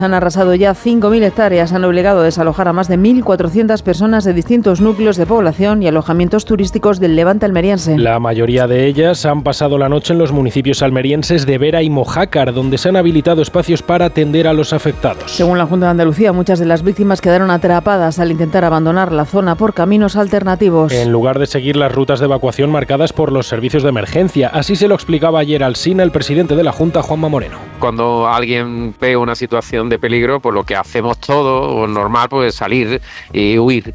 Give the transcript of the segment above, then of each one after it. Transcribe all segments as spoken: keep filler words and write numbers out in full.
Han arrasado ya cinco mil hectáreas, han obligado a desalojar a más de mil cuatrocientas personas de distintos núcleos de población y alojamientos turísticos del levante almeriense. La mayoría de ellas han pasado la noche en los municipios almerienses de Vera y Mojácar, donde se han habilitado espacios para atender a los afectados. Según la Junta de Andalucía, muchas de las víctimas quedaron atrapadas al intentar abandonar la zona por caminos alternativos. En lugar de seguir las rutas de evacuación marcadas por los servicios de emergencia. Así se lo explicaba ayer al SINA el presidente de la Junta, Juanma Moreno. Cuando alguien ve una situación de peligro, pues lo que hacemos todo, normal, pues salir y huir.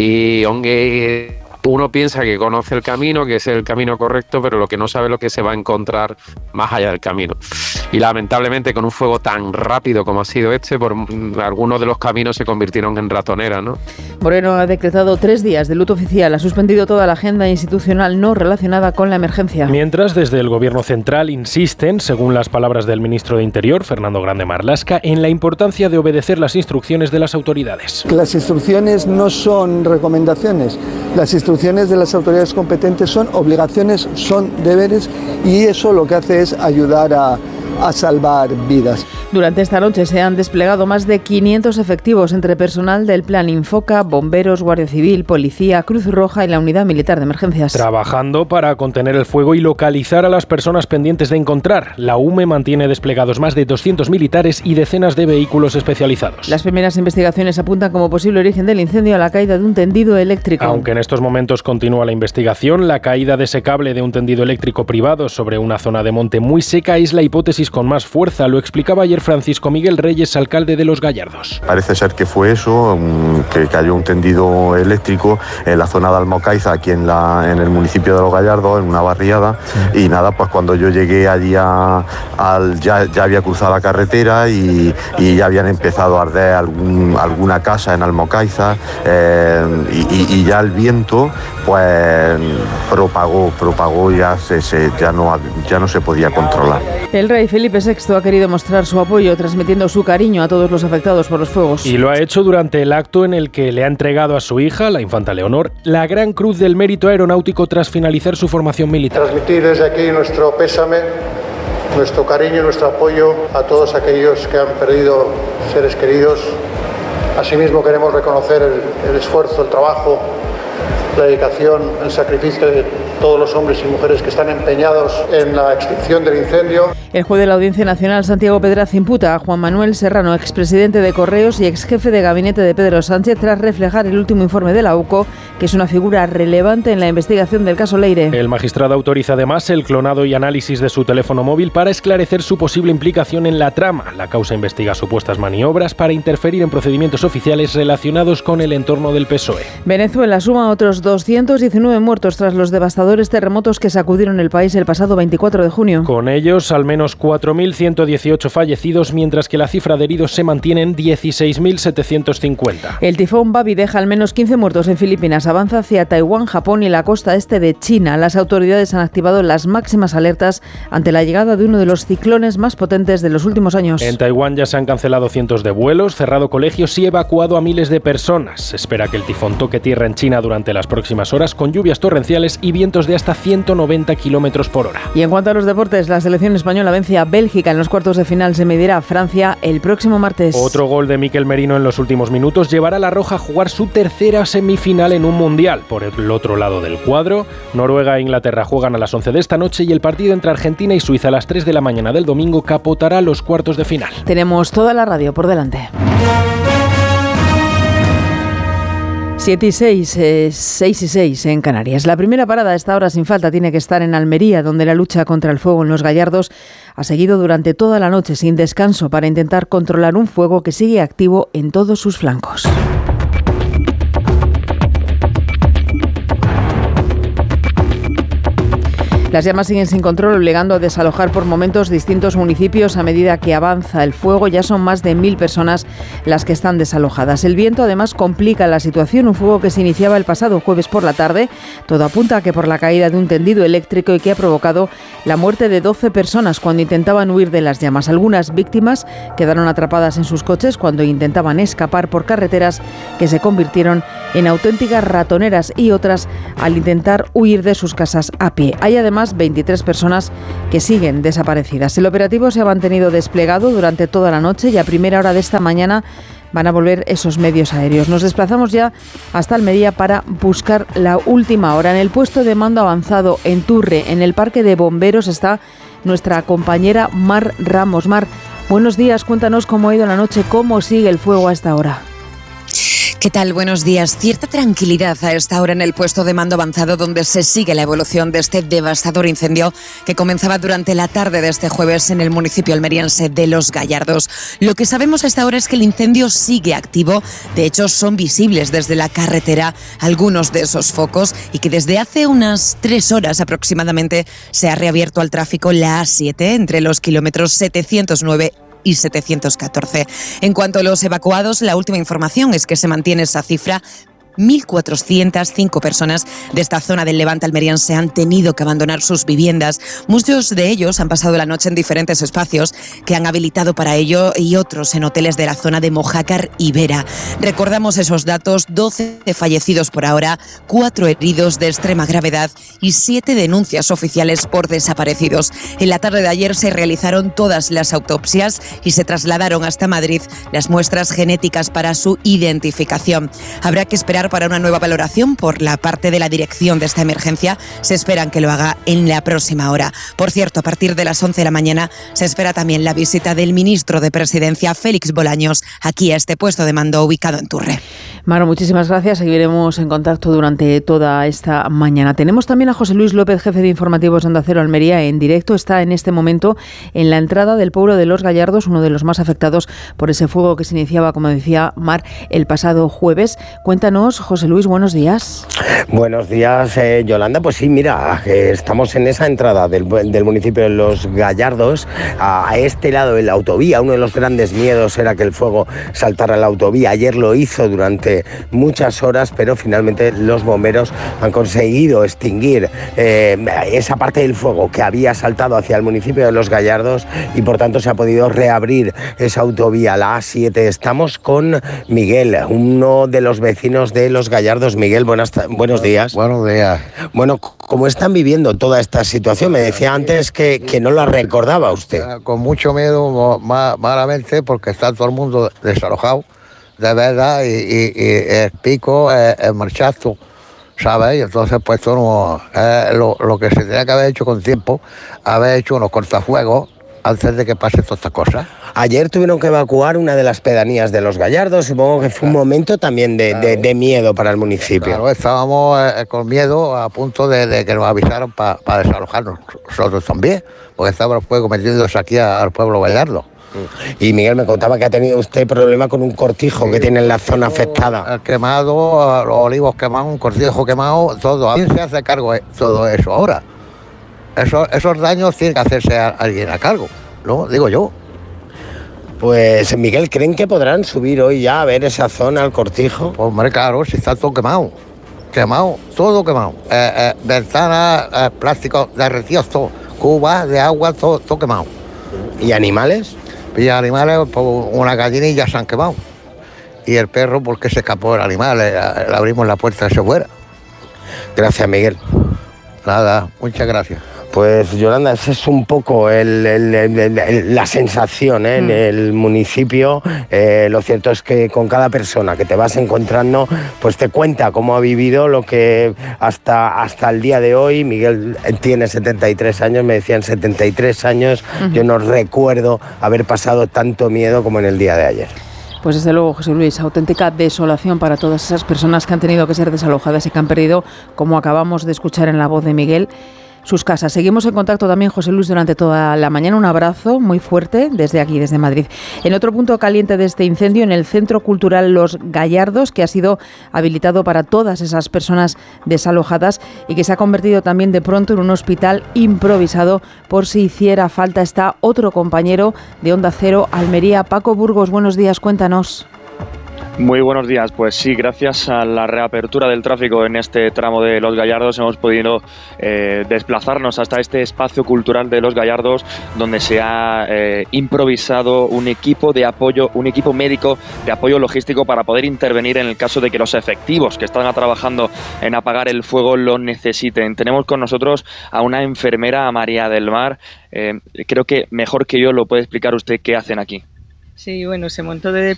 Y aunque uno piensa que conoce el camino, que es el camino correcto, pero lo que no sabe es lo que se va a encontrar más allá del camino. Y lamentablemente con un fuego tan rápido como ha sido este, por algunos de los caminos se convirtieron en ratoneras, ¿no? Moreno ha decretado tres días de luto oficial, ha suspendido toda la agenda institucional no relacionada con la emergencia. Mientras, desde el Gobierno central insisten, según las palabras del ministro de Interior, Fernando Grande Marlaska, en la importancia de obedecer las instrucciones de las autoridades. Las instrucciones no son recomendaciones, las instrucciones de las autoridades competentes son obligaciones, son deberes, y eso lo que hace es ayudar a a salvar vidas. Durante esta noche se han desplegado más de quinientos efectivos entre personal del Plan Infoca, bomberos, Guardia Civil, Policía, Cruz Roja y la Unidad Militar de Emergencias. Trabajando para contener el fuego y localizar a las personas pendientes de encontrar. La U M E mantiene desplegados más de doscientos militares y decenas de vehículos especializados. Las primeras investigaciones apuntan como posible origen del incendio a la caída de un tendido eléctrico. Aunque en estos momentos continúa la investigación, la caída de ese cable de un tendido eléctrico privado sobre una zona de monte muy seca es la hipótesis con más fuerza. Lo explicaba ayer Francisco Miguel Reyes, alcalde de Los Gallardos. Parece ser que fue eso, que cayó un tendido eléctrico en la zona de Almocaiza, aquí en, la, en el municipio de Los Gallardos, en una barriada. Sí. Y nada, pues cuando yo llegué allí a, al, ya, ya había cruzado la carretera y, y ya habían empezado a arder algún, alguna casa en Almocaiza, eh, y, y, y ya el viento pues propagó, propagó ya se, se, ya no ya no se podía controlar. El rey Felipe sexto ha querido mostrar su apoyo transmitiendo su cariño a todos los afectados por los fuegos. Y lo ha hecho durante el acto en el que le ha entregado a su hija, la infanta Leonor, la Gran Cruz del Mérito Aeronáutico tras finalizar su formación militar. Transmitir desde aquí nuestro pésame, nuestro cariño y nuestro apoyo a todos aquellos que han perdido seres queridos. Asimismo queremos reconocer el, el esfuerzo, el trabajo, la dedicación, el sacrificio de todos los hombres y mujeres que están empeñados en la extinción del incendio. El juez de la Audiencia Nacional, Santiago Pedraz, imputa a Juan Manuel Serrano, expresidente de Correos y exjefe de gabinete de Pedro Sánchez, tras reflejar el último informe de la U C O, que es una figura relevante en la investigación del caso Leire. El magistrado autoriza además el clonado y análisis de su teléfono móvil para esclarecer su posible implicación en la trama. La causa investiga supuestas maniobras para interferir en procedimientos oficiales relacionados con el entorno del P S O E. Venezuela suma otros doscientos diecinueve muertos tras los devastadores terremotos que sacudieron el país el pasado veinticuatro de junio. Con ellos, al menos cuatro mil ciento dieciocho fallecidos, mientras que la cifra de heridos se mantiene en dieciséis mil setecientos cincuenta. El tifón Babi deja al menos quince muertos en Filipinas, avanza hacia Taiwán, Japón y la costa este de China. Las autoridades han activado las máximas alertas ante la llegada de uno de los ciclones más potentes de los últimos años. En Taiwán ya se han cancelado cientos de vuelos, cerrado colegios y evacuado a miles de personas. Se espera que el tifón toque tierra en China durante las próximas horas, con lluvias torrenciales y vientos de hasta ciento noventa kilómetros por hora. Y en cuanto a los deportes, la selección española vence a Bélgica en los cuartos de final. Se medirá a Francia el próximo martes. Otro gol de Mikel Merino en los últimos minutos llevará a la Roja a jugar su tercera semifinal en un mundial. Por el otro lado del cuadro, Noruega e Inglaterra juegan a las once de esta noche y el partido entre Argentina y Suiza a las tres de la mañana del domingo capotará los cuartos de final. Tenemos toda la radio por delante. siete y seis, eh, seis y seis en Canarias. La primera parada a esta hora sin falta tiene que estar en Almería, donde la lucha contra el fuego en Los Gallardos ha seguido durante toda la noche sin descanso para intentar controlar un fuego que sigue activo en todos sus flancos. Las llamas siguen sin control, obligando a desalojar por momentos distintos municipios a medida que avanza el fuego. Ya son más de mil personas las que están desalojadas. El viento además complica la situación. Un fuego que se iniciaba el pasado jueves por la tarde. Todo apunta a que por la caída de un tendido eléctrico y que ha provocado la muerte de doce personas cuando intentaban huir de las llamas. Algunas víctimas quedaron atrapadas en sus coches cuando intentaban escapar por carreteras que se convirtieron en auténticas ratoneras, y otras al intentar huir de sus casas a pie. Hay además además veintitrés personas que siguen desaparecidas. El operativo se ha mantenido desplegado durante toda la noche y a primera hora de esta mañana van a volver esos medios aéreos. Nos desplazamos ya hasta Almería para buscar la última hora. En el puesto de mando avanzado en Turre, en el Parque de Bomberos, está nuestra compañera Mar Ramos. Mar, buenos días, cuéntanos cómo ha ido la noche, cómo sigue el fuego a esta hora. ¿Qué tal? Buenos días. Cierta tranquilidad a esta hora en el puesto de mando avanzado donde se sigue la evolución de este devastador incendio que comenzaba durante la tarde de este jueves en el municipio almeriense de Los Gallardos. Lo que sabemos a esta hora es que el incendio sigue activo. De hecho, son visibles desde la carretera algunos de esos focos y que desde hace unas tres horas aproximadamente se ha reabierto al tráfico la A siete entre los kilómetros setecientos nueve y setecientos catorce. En cuanto a los evacuados, la última información es que se mantiene esa cifra. mil cuatrocientas cinco personas de esta zona del Levante almeriense han tenido que abandonar sus viviendas. Muchos de ellos han pasado la noche en diferentes espacios que han habilitado para ello y otros en hoteles de la zona de Mojácar y Vera. Recordamos esos datos: doce fallecidos por ahora, cuatro heridos de extrema gravedad y siete denuncias oficiales por desaparecidos. En la tarde de ayer se realizaron todas las autopsias y se trasladaron hasta Madrid las muestras genéticas para su identificación. Habrá que esperar para una nueva valoración por la parte de la dirección de esta emergencia. Se esperan que lo haga en la próxima hora. Por cierto, a partir de las once de la mañana se espera también la visita del ministro de Presidencia, Félix Bolaños, aquí a este puesto de mando ubicado en Turre. Maro, muchísimas gracias. Seguiremos en contacto durante toda esta mañana. Tenemos también a José Luis López, jefe de informativos de Onda Cero Almería, en directo. Está en este momento en la entrada del pueblo de Los Gallardos, uno de los más afectados por ese fuego que se iniciaba, como decía Mar, el pasado jueves. Cuéntanos, José Luis, buenos días. Buenos días, eh, Yolanda. Pues sí, mira, eh, estamos en esa entrada del, del municipio de Los Gallardos. A, a este lado de la autovía, uno de los grandes miedos era que el fuego saltara a la autovía. Ayer lo hizo durante muchas horas, pero finalmente los bomberos han conseguido extinguir eh, esa parte del fuego que había saltado hacia el municipio de Los Gallardos y por tanto se ha podido reabrir esa autovía, la A siete. Estamos con Miguel, uno de los vecinos de Los Gallardos. Miguel, buenas, buenos días. Buenos días. Bueno, ¿cómo están viviendo toda esta situación? Me decía antes que, que no la recordaba usted. Con mucho miedo, mal, malamente, porque está todo el mundo desalojado, de verdad, y, y, y el pico, el, el marchazo, ¿sabes? Entonces, pues, esto no, eh, lo, lo que se tenía que haber hecho con tiempo, haber hecho unos cortafuegos antes de que pase todas estas cosas. Ayer tuvieron que evacuar una de las pedanías de Los Gallardos. Supongo que fue un momento también de, claro, de, de miedo para el municipio. Claro, estábamos eh, con miedo a punto de, de que nos avisaron para pa desalojarnos nosotros también, porque estaba el fuego metiéndose aquí a, al pueblo Gallardo. Y Miguel, me contaba que ha tenido usted problema con un cortijo sí, que tiene en la zona afectada. El quemado, los olivos quemados, un cortijo quemado, todo. ¿Quién se hace cargo de todo eso ahora? Eso, esos daños tiene que hacerse a alguien a cargo, ¿no? Digo yo. Pues, Miguel, ¿creen que podrán subir hoy ya a ver esa zona, el cortijo? Pues, hombre, claro, si está todo quemado. Quemado, todo quemado. Eh, eh, ventanas, eh, plásticos derretidos, todo. Cubas de agua, todo, todo quemado. ¿Y animales? Y animales, pues, una gallinilla se han quemado. Y el perro, porque se escapó el animal, le, le abrimos la puerta y se fuera. Gracias, Miguel. Nada, muchas gracias. Pues, Yolanda, esa es un poco el, el, el, el, la sensación ¿eh? mm. en el municipio. Eh, lo cierto es que con cada persona que te vas encontrando, pues te cuenta cómo ha vivido lo que hasta, hasta el día de hoy. Miguel tiene setenta y tres años, me decían setenta y tres años. Uh-huh. Yo no recuerdo haber pasado tanto miedo como en el día de ayer. Pues desde luego, José Luis, auténtica desolación para todas esas personas que han tenido que ser desalojadas y que han perdido, como acabamos de escuchar en la voz de Miguel, sus casas. Seguimos en contacto también, José Luis, durante toda la mañana. Un abrazo muy fuerte desde aquí, desde Madrid. En otro punto caliente de este incendio, en el Centro Cultural Los Gallardos, que ha sido habilitado para todas esas personas desalojadas y que se ha convertido también de pronto en un hospital improvisado por si hiciera falta. Está otro compañero de Onda Cero, Almería, Paco Burgos. Buenos días, cuéntanos. Muy buenos días. Pues sí, gracias a la reapertura del tráfico en este tramo de Los Gallardos hemos podido eh, desplazarnos hasta este espacio cultural de Los Gallardos, donde se ha eh, improvisado un equipo de apoyo, un equipo médico de apoyo logístico para poder intervenir en el caso de que los efectivos que están trabajando en apagar el fuego lo necesiten. Tenemos con nosotros a una enfermera, a María del Mar. Eh, creo que mejor que yo lo puede explicar usted qué hacen aquí. Sí, bueno, se montó de